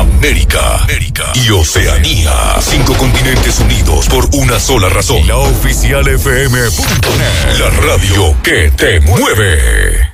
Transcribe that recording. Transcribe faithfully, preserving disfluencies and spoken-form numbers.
América, América y Oceanía. Cinco continentes unidos por una sola razón. La oficial F M punto net. La radio que te mueve.